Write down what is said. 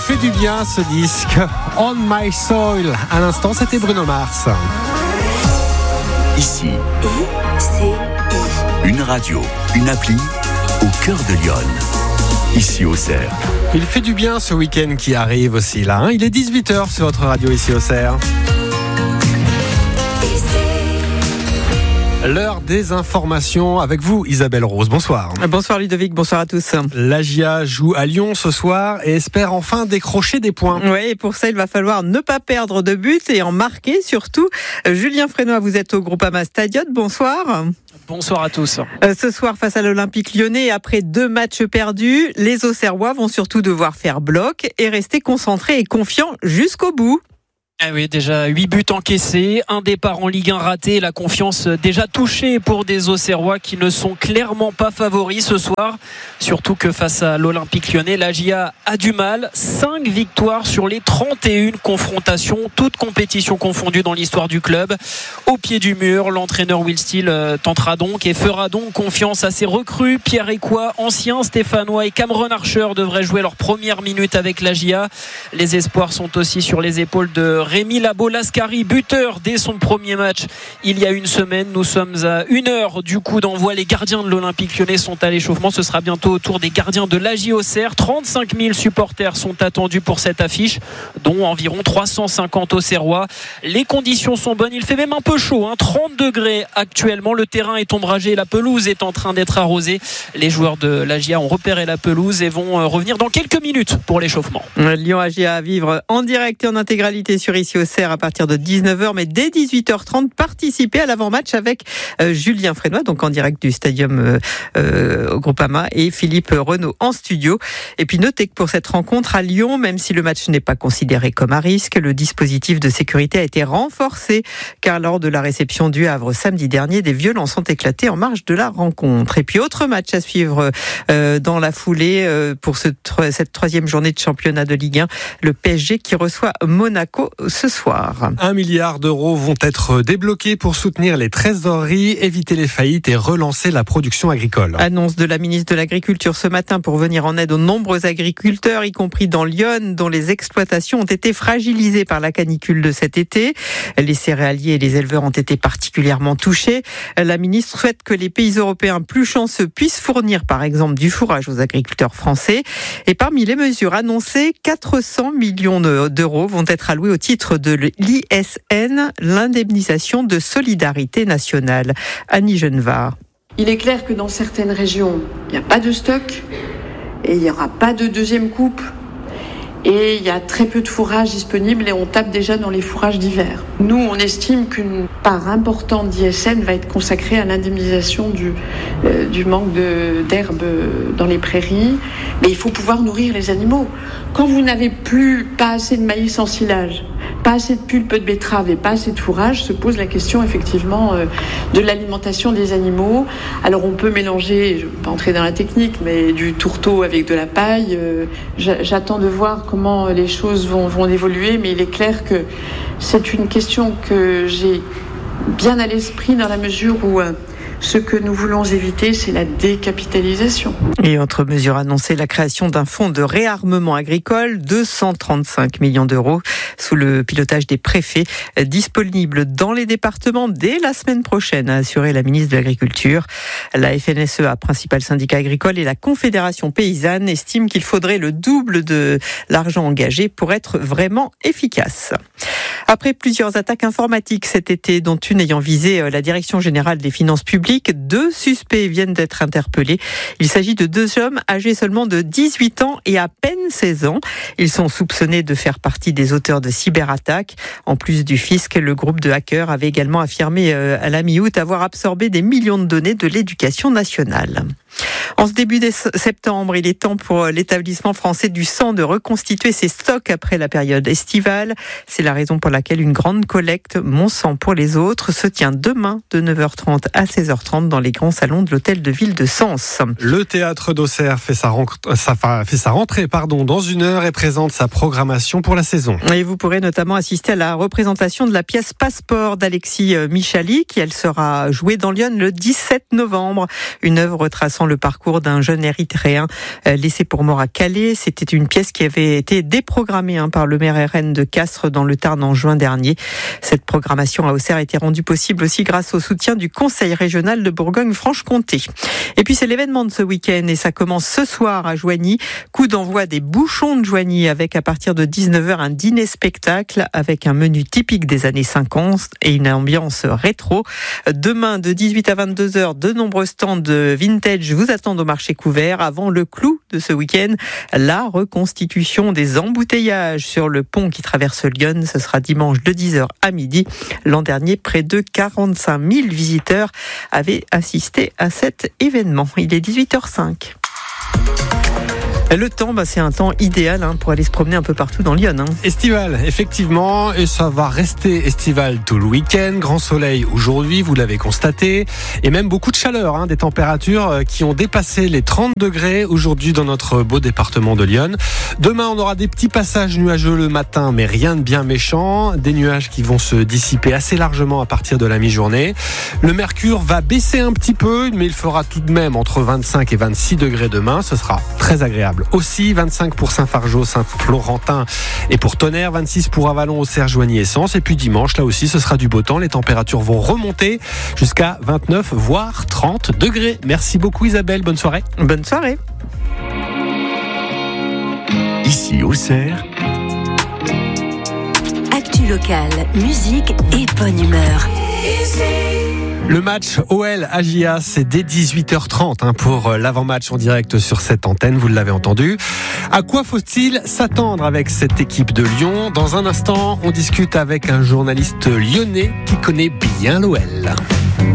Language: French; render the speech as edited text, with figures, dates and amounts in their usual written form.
fait du bien ce disque. On My Soil. À l'instant, c'était Bruno Mars. Ici, une radio, une appli au cœur de Lyon. Ici au Cerf. Il fait du bien ce week-end qui arrive aussi là. Il est 18h sur votre radio ici au Cerf. L'heure des informations avec vous, Isabelle Rose. Bonsoir. Bonsoir Ludovic, bonsoir à tous. L'Agia joue à Lyon ce soir et espère enfin décrocher des points. Oui, et pour ça, il va falloir ne pas perdre de but et en marquer surtout. Julien Frénois, vous êtes au Groupama Stadium. Bonsoir. Bonsoir à tous. Ce soir, face à l'Olympique Lyonnais, après 2 matchs perdus, les Auxerrois vont surtout devoir faire bloc et rester concentrés et confiants jusqu'au bout. Ah oui, déjà 8 buts encaissés, un départ en Ligue 1 raté, la confiance déjà touchée pour des Auxerrois qui ne sont clairement pas favoris ce soir, surtout que face à l'Olympique Lyonnais, l'Agia a du mal. 5 victoires sur les 31 confrontations, toutes compétitions confondues dans l'histoire du club. Au pied du mur, l'entraîneur Will Steele tentera donc et fera donc confiance à ses recrues. Pierre Écois, ancien Stéphanois, et Cameron Archer devraient jouer leur première minute avec l'Agia. Les espoirs sont aussi sur les épaules de Rémi Labo-Lascari, buteur dès son premier match il y a une semaine. Nous sommes à 1 heure du coup d'envoi. Les gardiens de l'Olympique Lyonnais sont à l'échauffement. Ce sera bientôt au tour des gardiens de l'Agia au Cerf. 35 000 supporters sont attendus pour cette affiche, dont environ 350 Auxerrois. Les conditions sont bonnes. Il fait même un peu chaud, 30 degrés actuellement. Le terrain est ombragé. La pelouse est en train d'être arrosée. Les joueurs de l'Agia ont repéré la pelouse et vont revenir dans quelques minutes pour l'échauffement. Lyon-Agia à vivre en direct et en intégralité sur ici au Cerf à partir de 19h, mais dès 18h30, participez à l'avant-match avec Julien Frénois, donc en direct du stadium au Groupama, et Philippe Renaud en studio. Et puis notez que pour cette rencontre à Lyon, même si le match n'est pas considéré comme à risque, le dispositif de sécurité a été renforcé, car lors de la réception du Havre samedi dernier, des violences ont éclaté en marge de la rencontre. Et puis autre match à suivre dans la foulée pour cette 3e journée de championnat de Ligue 1, le PSG qui reçoit Monaco ce soir. 1 milliard d'euros vont être débloqués pour soutenir les trésoreries, éviter les faillites et relancer la production agricole. Annonce de la ministre de l'Agriculture ce matin pour venir en aide aux nombreux agriculteurs, y compris dans Lyon, dont les exploitations ont été fragilisées par la canicule de cet été. Les céréaliers et les éleveurs ont été particulièrement touchés. La ministre souhaite que les pays européens plus chanceux puissent fournir, par exemple, du fourrage aux agriculteurs français. Et parmi les mesures annoncées, 400 millions d'euros vont être alloués au titre de l'ISN, l'indemnisation de solidarité nationale. Annie Genevard. Il est clair que dans certaines régions, il n'y a pas de stock et il n'y aura pas de deuxième coupe. Et il y a très peu de fourrage disponible et on tape déjà dans les fourrages d'hiver. Nous, on estime qu'une part importante d'ISN va être consacrée à l'indemnisation du manque d'herbe dans les prairies. Mais il faut pouvoir nourrir les animaux. Quand vous n'avez pas assez de maïs en silage, pas assez de pulpe de betterave et pas assez de fourrage, se pose la question effectivement de l'alimentation des animaux. Alors on peut mélanger, je ne vais pas entrer dans la technique, mais du tourteau avec de la paille. J'attends de voir comment les choses vont évoluer, mais il est clair que c'est une question que j'ai bien à l'esprit dans la mesure où ce que nous voulons éviter, c'est la décapitalisation. Et autre mesure annoncée, la création d'un fonds de réarmement agricole, 235 millions d'euros, sous le pilotage des préfets, disponible dans les départements dès la semaine prochaine, a assuré la ministre de l'Agriculture. La FNSEA, principal syndicat agricole, et la Confédération paysanne estiment qu'il faudrait le double de l'argent engagé pour être vraiment efficace. Après plusieurs attaques informatiques cet été, dont une ayant visé la Direction générale des finances publiques, 2 suspects viennent d'être interpellés. Il s'agit de 2 hommes âgés seulement de 18 ans et à peine 16 ans. Ils sont soupçonnés de faire partie des auteurs de cyberattaques. En plus du fisc, le groupe de hackers avait également affirmé à la mi-août avoir absorbé des millions de données de l'éducation nationale. En ce début de septembre, il est temps pour l'établissement français du sang de reconstituer ses stocks après la période estivale. C'est la raison pour laquelle une grande collecte Mon sang pour les autres se tient demain de 9h30 à 16h30 dans les grands salons de l'hôtel de ville de Sens. Le théâtre d'Auxerre fait sa rentrée dans 1 heure et présente sa programmation pour la saison. Et vous pourrez notamment assister à la représentation de la pièce Passeport d'Alexis Michalik. Elle sera jouée dans Lyon le 17 novembre. Une œuvre retraçant retraçant le parcours d'un jeune érythréen laissé pour mort à Calais. C'était une pièce qui avait été déprogrammée par le maire RN de Castres dans le Tarn en juin dernier. Cette programmation à Auxerre a été rendue possible aussi grâce au soutien du Conseil régional de Bourgogne-Franche-Comté. Et puis c'est l'événement de ce week-end et ça commence ce soir à Joigny. Coup d'envoi des bouchons de Joigny avec à partir de 19h un dîner-spectacle avec un menu typique des années 50 et une ambiance rétro. Demain de 18 à 22h, de nombreux stands de vintage vous attendent au marché couvert. Avant le clou de ce week-end, la reconstitution des embouteillages sur le pont qui traverse Lyon. Ce sera dimanche de 10h à midi. L'an dernier, près de 45 000 visiteurs avaient assisté à cet événement. Il est 18h05. Le temps, c'est un temps idéal pour aller se promener un peu partout dans Lyon. Estival, effectivement, et ça va rester estival tout le week-end. Grand soleil aujourd'hui, vous l'avez constaté, et même beaucoup de chaleur, des températures qui ont dépassé les 30 degrés aujourd'hui dans notre beau département de Lyon. Demain, on aura des petits passages nuageux le matin, mais rien de bien méchant. Des nuages qui vont se dissiper assez largement à partir de la mi-journée. Le mercure va baisser un petit peu, mais il fera tout de même entre 25 et 26 degrés demain. Ce sera très agréable. Aussi 25 pour Saint-Fargeau, Saint-Florentin et pour Tonnerre, 26 pour Avalon, Auxerre, Joigny et Sens. Et puis dimanche, là aussi, ce sera du beau temps. Les températures vont remonter jusqu'à 29 voire 30 degrés. Merci beaucoup Isabelle, bonne soirée. Bonne soirée. Ici Auxerre, actu locale, musique et bonne humeur. Le match OL-AJA, c'est dès 18h30 pour l'avant-match en direct sur cette antenne, vous l'avez entendu. À quoi faut-il s'attendre avec cette équipe de Lyon ? Dans un instant, on discute avec un journaliste lyonnais qui connaît bien l'OL.